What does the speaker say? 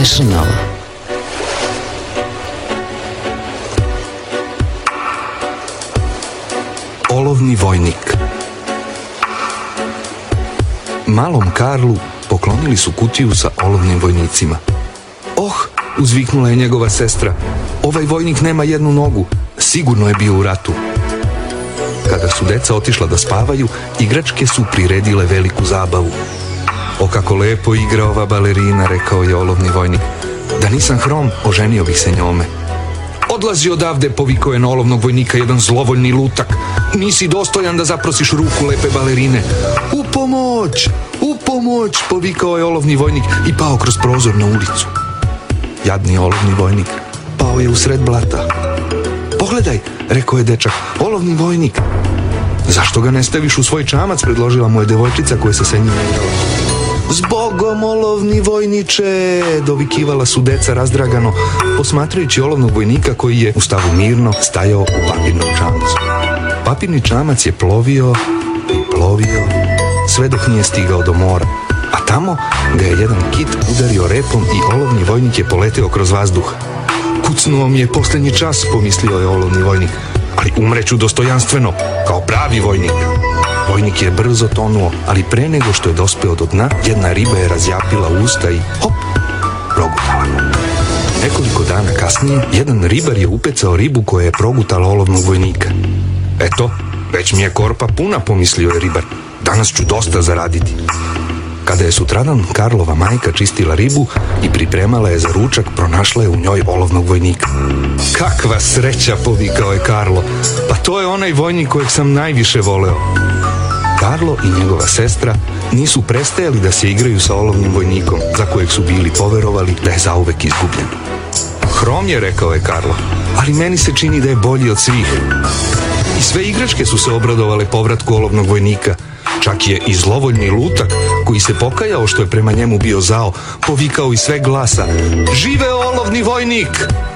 National. Olovni vojnik. Malom Karlu poklonili su kutiju sa olovnim vojnicima. "Oh," uzviknula je njegova sestra, "ovaj vojnik nema jednu nogu, sigurno je bio u ratu." Kada su deca otišla da spavaju, igračke su priredile veliku zabavu. "O, kako lepo igra ova balerina," rekao je olovni vojnik. "Da nisam hrom, oženio bih se njome." "Odlazi odavde," povikao je na olovnog vojnika jedan zlovoljni lutak. "Nisi dostojan da zaprosiš ruku lepe balerine." "U pomoć! U pomoć!" povikao je olovni vojnik i pao kroz prozor na ulicu. Jadni olovni vojnik pao je usred blata. "Pogledaj," rekao je dečak, "olovni vojnik." "Zašto ga ne staviš u svoj čamac?" predložila mu je devojčica koja se sa njim igrala. "Zbogom, olovni vojniče!" dovikivala su deca razdragano, posmatrajući olovnog vojnika koji je u stavu mirno stajao u papirnom čamcu. Papirni čamac je plovio i plovio sve dok nije stigao do mora, a tamo ga je jedan kit udario repom i olovni vojnik je poleteo kroz vazduh. "Kucnuo mi je posljednji čas," pomislio je olovni vojnik, "ali umreću dostojanstveno, kao pravi vojnik." Vojnik je brzo tonuo, ali pre nego što je dospeo do dna, jedna riba je razjapila usta i hop, progutala ga. Nekoliko dana kasnije, jedan ribar je upecao ribu koja je progutala olovnog vojnika. "Eto, već mi je korpa puna," pomislio je ribar, "danas ću dosta zaraditi." Kada je sutradan Karlova majka čistila ribu i pripremala je za ručak, pronašla je u njoj olovnog vojnika. "Kakva sreća," povikao je Karlo, "pa to je onaj vojnik kojeg sam najviše voleo." Karlo i njegova sestra nisu prestajali da se igraju sa olovnim vojnikom, za kojeg su bili poverovali da je zauvek izgubljen. "Hrom je," rekao je Karlo, "ali meni se čini da je bolji od svih." I sve igračke su se obradovale povratku olovnog vojnika. Čak je i zlovoljni lutak, koji se pokajao što je prema njemu bio zao, povikao iz sveg glasa: "Živeo olovni vojnik!"